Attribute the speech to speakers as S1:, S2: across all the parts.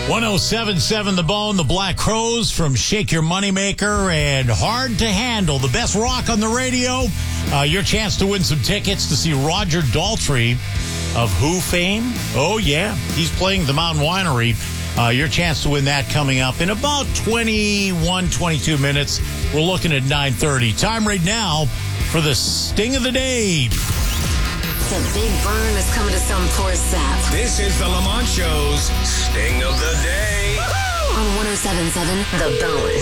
S1: 107.7 The Bone, the Black Crowes from Shake Your Moneymaker, and Hard to Handle, the best rock on the radio. Your chance to win some tickets to see Roger Daltrey of Who fame. Oh, yeah. He's playing the Mountain Winery. Your chance to win that coming up in about 22 minutes. We're looking at 9:30. Time right now for the Sting of the Day.
S2: The big burn is coming to some poor sap.
S3: This is the Lamont Show's Sting of the Day.
S2: On 107.7 The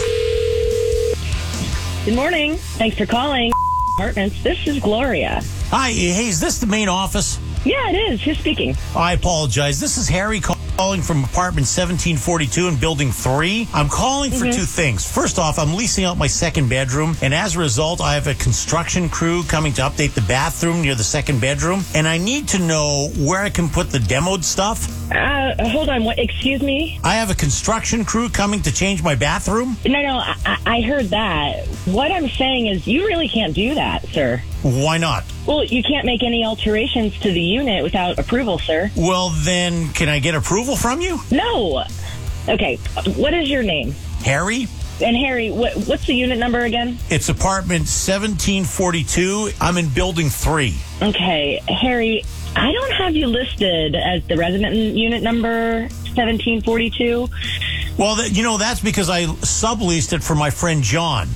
S2: Bone.
S4: Good morning. Thanks for calling Apartments. This is Gloria.
S1: Hi, hey, is this the main office?
S4: Yeah, it is. Who's speaking?
S1: I apologize. This is Harry calling from apartment 1742 in building 3. I'm calling for two things. First off, I'm leasing out my second bedroom, and as a result, I have a construction crew coming to update the bathroom near the second bedroom, and I need to know where I can put the demoed stuff.
S4: Hold on. What? Excuse me?
S1: I have a construction crew coming to change my bathroom.
S4: No, I heard that. What I'm saying is you really can't do that, sir.
S1: Why not?
S4: Well, you can't make any alterations to the unit without approval, sir.
S1: Well, then, can I get approval from you?
S4: No. Okay, what is your name?
S1: Harry.
S4: And Harry, what's the unit number again?
S1: It's apartment 1742. I'm in building 3.
S4: Okay, Harry, I don't have you listed as the resident unit number 1742.
S1: Well, that's because I subleased it for my friend John.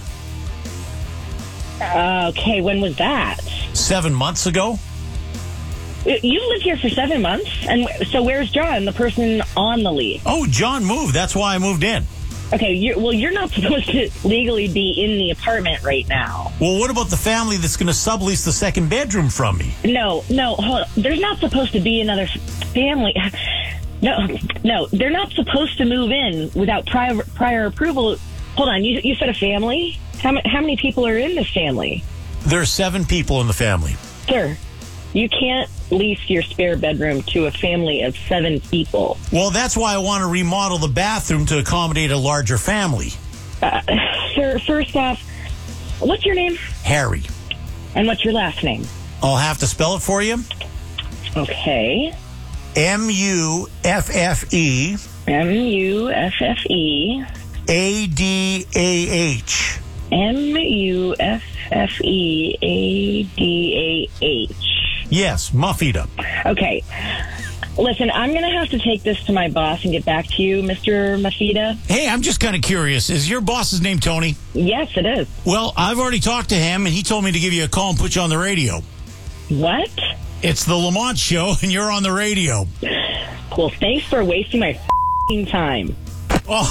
S4: Okay, when was that?
S1: 7 months ago.
S4: You lived here for 7 months? And so where's John, the person on the lease?
S1: Oh, John moved. That's why I moved in.
S4: Okay, you're not supposed to legally be in the apartment right now.
S1: Well, what about the family that's going to sublease the second bedroom from me?
S4: No, hold on. There's not supposed to be another family. No, they're not supposed to move in without prior approval. Hold on, you said a family? How many people are in this family?
S1: There are 7 people in the family.
S4: Sir, you can't lease your spare bedroom to a family of 7 people.
S1: Well, that's why I want to remodel the bathroom to accommodate a larger family.
S4: Sir, first off, what's your name?
S1: Harry.
S4: And what's your last name?
S1: I'll have to spell it for you.
S4: Okay.
S1: Muffe.
S4: Muffe.
S1: Adah.
S4: Muffeadah.
S1: Yes, Muffeda.
S4: Okay. Listen, I'm going to have to take this to my boss and get back to you, Mr. Muffeda.
S1: Hey, I'm just kind of curious. Is your boss's name Tony?
S4: Yes, it is.
S1: Well, I've already talked to him, and he told me to give you a call and put you on the radio.
S4: What?
S1: It's the Lamont Show, and you're on the radio.
S4: Well, thanks for wasting my time.
S1: All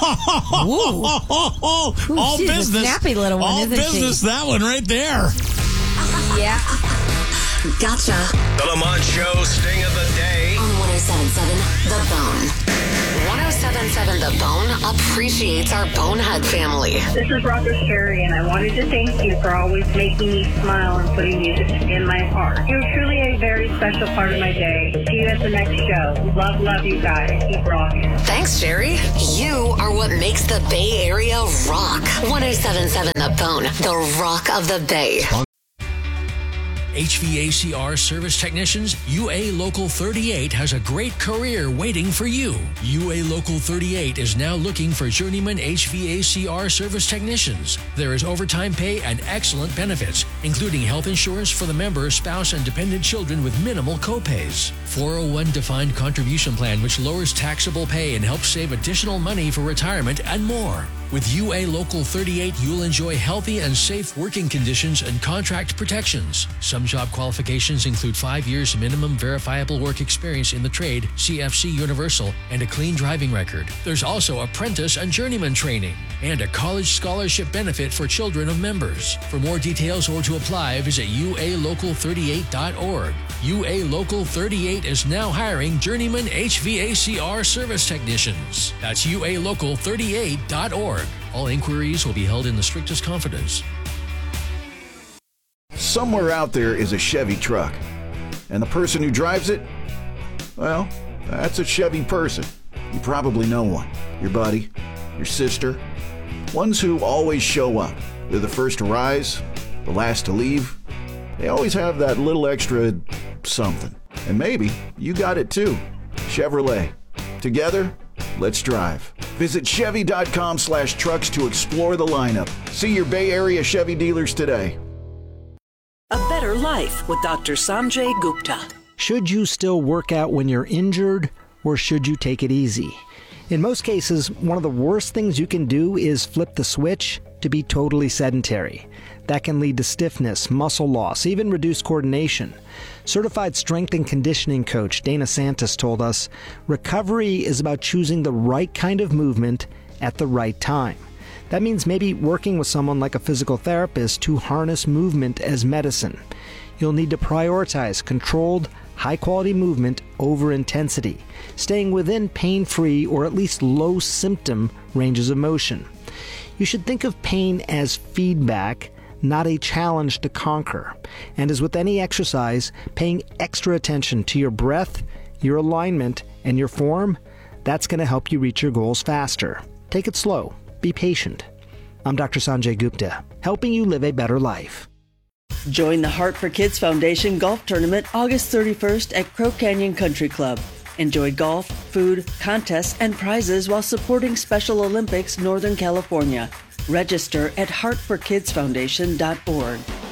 S5: she's
S1: business.
S5: A snappy little one,
S1: all
S5: isn't
S1: business,
S5: she?
S1: that one right there.
S5: Yeah.
S2: Gotcha.
S3: The Lamont Show Sting of the Day.
S2: On 107.7 The Bone. 107.7 The Bone appreciates our Bonehead family.
S6: This is Roger Sherry, and I wanted to thank you for always making me smile and putting music in my heart. You're truly a very special part of my day. See you at the next show. Love you guys. Keep rocking.
S2: Thanks, Jerry. You are what makes the Bay Area rock. 107.7 The Bone, the rock of the Bay.
S7: HVACR service technicians, UA Local 38 has a great career waiting for you. UA Local 38 is now looking for journeyman HVACR service technicians. There is overtime pay and excellent benefits, including health insurance for the member, spouse, and dependent children with minimal copays. 401 defined contribution plan, which lowers taxable pay and helps save additional money for retirement and more. With UA Local 38, you'll enjoy healthy and safe working conditions and contract protections. Some job qualifications include 5 years minimum verifiable work experience in the trade, CFC Universal, and a clean driving record. There's also apprentice and journeyman training, and a college scholarship benefit for children of members. For more details or to apply, visit ualocal38.org. UA Local 38 is now hiring journeyman HVACR service technicians. That's ualocal38.org. All inquiries will be held in the strictest confidence.
S8: Somewhere out there is a Chevy truck, and the person who drives it, well, that's a Chevy person. You probably know one. Your buddy, your sister, ones who always show up. They're the first to rise, the last to leave. They always have that little extra something. And maybe you got it too. Chevrolet. Together, Let's drive. Visit Chevy.com/trucks to explore the lineup. See your Bay Area Chevy dealers today.
S9: A better life with Dr. Sanjay Gupta.
S10: Should you still work out when you're injured, or should you take it easy? In most cases, one of the worst things you can do is flip the switch to be totally sedentary. That can lead to stiffness, muscle loss, even reduced coordination. Certified strength and conditioning coach Dana Santos told us, recovery is about choosing the right kind of movement at the right time. That means maybe working with someone like a physical therapist to harness movement as medicine. You'll need to prioritize controlled, high-quality movement over intensity, staying within pain-free or at least low-symptom ranges of motion. You should think of pain as feedback, not a challenge to conquer. And as with any exercise, paying extra attention to your breath, your alignment, and your form, that's going to help you reach your goals faster. Take it slow. Be patient. I'm Dr. Sanjay Gupta, helping you live a better life.
S11: Join the Heart for Kids Foundation Golf Tournament August 31st at Crow Canyon Country Club. Enjoy golf, food, contests, and prizes while supporting Special Olympics Northern California. Register at heartforkidsfoundation.org.